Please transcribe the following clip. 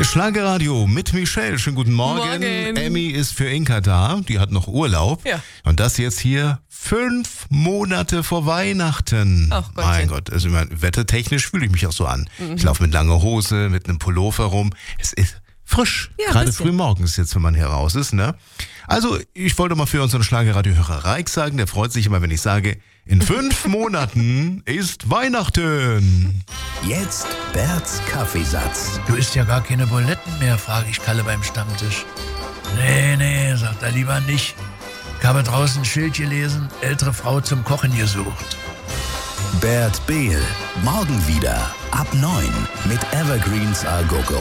Hier Schlagerradio mit Michelle. Schönen guten Morgen. Morgen. Emmy ist für Inka da. Die hat noch Urlaub. Ja. Und das jetzt hier 5 Monate vor Weihnachten. Ach Gottchen. Mein Gott, also wettertechnisch fühle ich mich auch so an. Ich laufe mit langer Hose, mit einem Pullover rum. Es ist frisch. Ja, Gerade bisschen. früh morgens jetzt, wenn man hier raus ist, ne? Also, ich wollte mal für unseren Schlagerradiohörer Reik sagen, der freut sich immer, wenn ich sage, in 5 Monaten ist Weihnachten. Jetzt Berts Kaffeesatz. Du isst ja gar keine Buletten mehr, frage ich Kalle beim Stammtisch. Nee, sagt er lieber nicht. Ich habe draußen ein Schild gelesen, ältere Frau zum Kochen gesucht. Bert Behl. Morgen wieder ab 9 mit Evergreens A Go Go.